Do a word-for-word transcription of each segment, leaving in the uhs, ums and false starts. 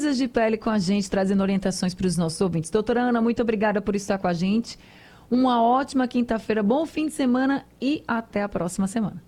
Coisas de Pele com a gente, trazendo orientações para os nossos ouvintes. Doutora Ana, muito obrigada por estar com a gente. Uma ótima quinta-feira, bom fim de semana e até a próxima semana.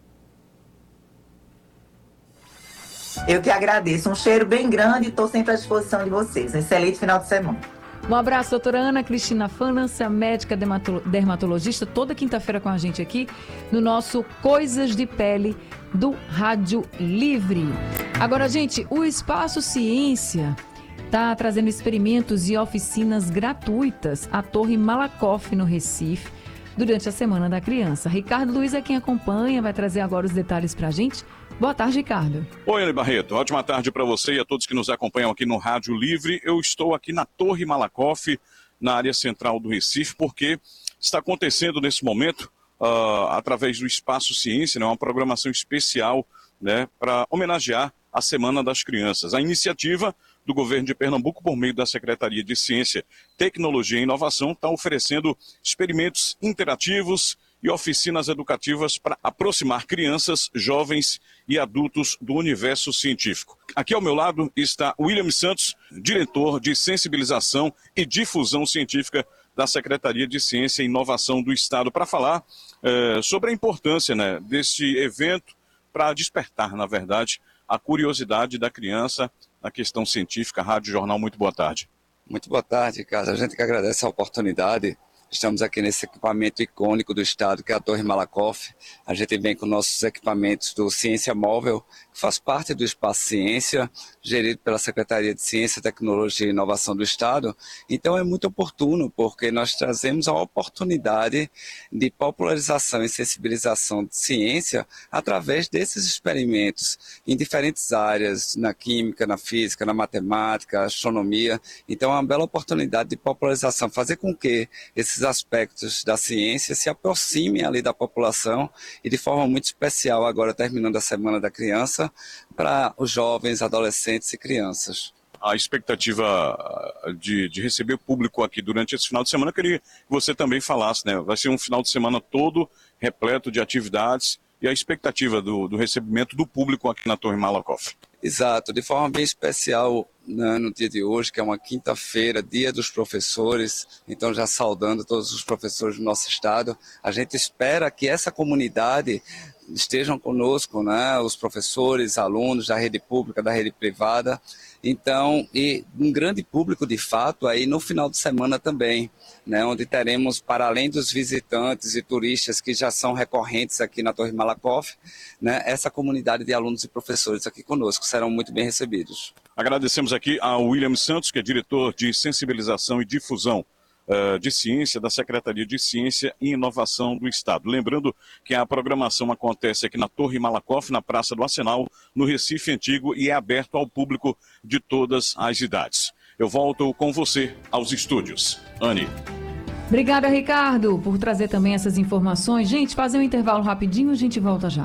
Eu que agradeço. Um cheiro bem grande e estou sempre à disposição de vocês. Um excelente final de semana. Um abraço, doutora Ana Cristina Fanança, médica dermatologista, toda quinta-feira com a gente aqui no nosso Coisas de Pele do Rádio Livre. Agora, gente, o Espaço Ciência está trazendo experimentos e oficinas gratuitas à Torre Malakoff, no Recife, durante a Semana da Criança. Ricardo Luiz é quem acompanha, vai trazer agora os detalhes para a gente. Boa tarde, Ricardo. Oi, Ana Barreto. Ótima tarde para você e a todos que nos acompanham aqui no Rádio Livre. Eu estou aqui na Torre Malakoff, na área central do Recife, porque está acontecendo nesse momento, uh, através do Espaço Ciência, né, uma programação especial, né, para homenagear a Semana das Crianças. A iniciativa do governo de Pernambuco, por meio da Secretaria de Ciência, Tecnologia e Inovação, está oferecendo experimentos interativos e oficinas educativas para aproximar crianças, jovens e adultos do universo científico. Aqui ao meu lado está William Santos, diretor de sensibilização e difusão científica da Secretaria de Ciência e Inovação do Estado, para falar eh, sobre a importância, né, desse evento para despertar, na verdade, a curiosidade da criança na questão científica. Rádio Jornal, muito boa tarde. Muito boa tarde, Ricardo. A gente que agradece a oportunidade. Estamos aqui nesse equipamento icônico do Estado, que é a Torre Malakoff. A gente vem com nossos equipamentos do Ciência Móvel, que faz parte do Espaço Ciência, gerido pela Secretaria de Ciência, Tecnologia e Inovação do Estado. Então é muito oportuno, porque nós trazemos a oportunidade de popularização e sensibilização de ciência através desses experimentos em diferentes áreas, na química, na física, na matemática, astronomia. Então é uma bela oportunidade de popularização, fazer com que esses aspectos da ciência se aproximem ali da população e de forma muito especial, agora terminando a Semana da Criança, para os jovens, adolescentes e crianças. A expectativa de, de receber público aqui durante esse final de semana, eu queria que você também falasse, né? Vai ser um final de semana todo repleto de atividades e a expectativa do, do recebimento do público aqui na Torre Malakoff. Exato, de forma bem especial, né, no dia de hoje, que é uma quinta-feira, dia dos professores, então já saudando todos os professores do nosso estado, a gente espera que essa comunidade estejam conosco, né, os professores, alunos da rede pública, da rede privada, então, e um grande público de fato aí no final de semana também, né, onde teremos, para além dos visitantes e turistas que já são recorrentes aqui na Torre Malakoff, né, essa comunidade de alunos e professores aqui conosco serão muito bem recebidos. Agradecemos aqui ao William Santos, que é diretor de sensibilização e difusão uh, de ciência da Secretaria de Ciência e Inovação do Estado. Lembrando que a programação acontece aqui na Torre Malakoff, na Praça do Arsenal, no Recife Antigo, e é aberto ao público de todas as idades. Eu volto com você aos estúdios. Anne. Obrigada, Ricardo, por trazer também essas informações. Gente, fazer um intervalo rapidinho, a gente volta já.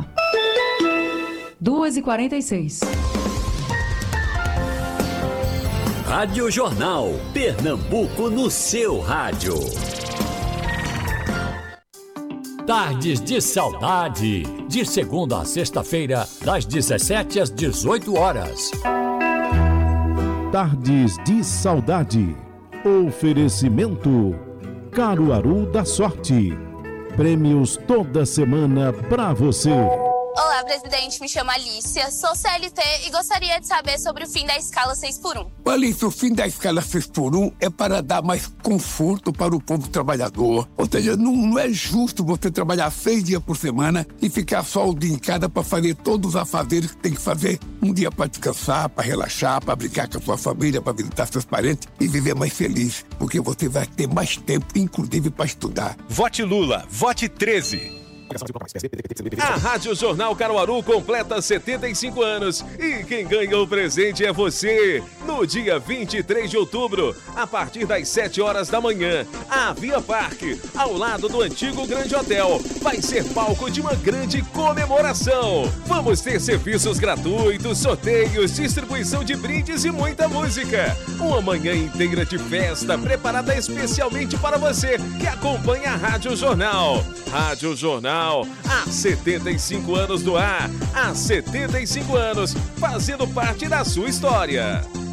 duas e quarenta e seis. Rádio Jornal, Pernambuco no seu rádio. Tardes de Saudade, de segunda a sexta-feira, das dezessete às dezoito horas. Tardes de Saudade. Oferecimento Caruaru da Sorte. Prêmios toda semana pra você. Olá, presidente. Me chamo Alicia, sou C L T e gostaria de saber sobre o fim da escala seis por um. Alicia, o fim da escala seis por um é para dar mais conforto para o povo trabalhador. Ou seja, não, não é justo você trabalhar seis dias por semana e ficar só o dia em casa para fazer todos os afazeres que tem que fazer. Um dia para descansar, para relaxar, para brincar com a sua família, para visitar seus parentes e viver mais feliz. Porque você vai ter mais tempo, inclusive, para estudar. Vote Lula, vote treze. A Rádio Jornal Caruaru completa setenta e cinco anos e quem ganha o presente é você. No dia vinte e três de outubro, a partir das sete horas da manhã, a Via Parque, ao lado do antigo Grande Hotel, vai ser palco de uma grande comemoração. Vamos ter serviços gratuitos, sorteios, distribuição de brindes e muita música. Uma manhã inteira de festa preparada especialmente para você que acompanha a Rádio Jornal. Rádio Jornal, há setenta e cinco anos no ar, há setenta e cinco anos, fazendo parte da sua história.